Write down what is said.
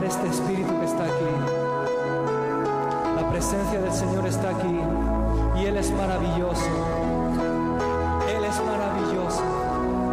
este Espíritu que está aquí. La presencia del Señor está aquí y Él es maravilloso.